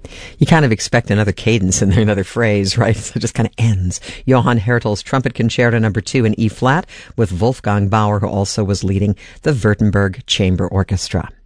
You kind of expect another cadence in there, another phrase, right? So it just kind of ends. Johann Hertel's Trumpet Concerto No. 2 in E-flat with Wolfgang Bauer, who also was leading the Württemberg Chamber Orchestra.